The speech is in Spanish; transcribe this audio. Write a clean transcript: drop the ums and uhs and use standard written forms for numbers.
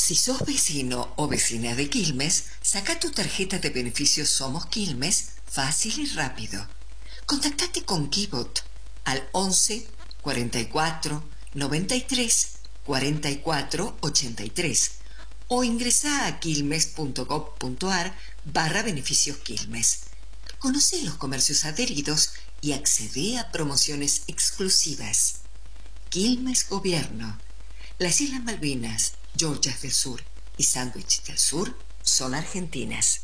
Si sos vecino o vecina de Quilmes, saca tu tarjeta de beneficios Somos Quilmes fácil y rápido. Contactate con Kibot al 11 44 93 44 83 o ingresa a quilmes.gov.ar/beneficios Quilmes. Conoce los comercios adheridos y accede a promociones exclusivas. Quilmes Gobierno. Las Islas Malvinas, Georgias del Sur y Sandwich del Sur son argentinas.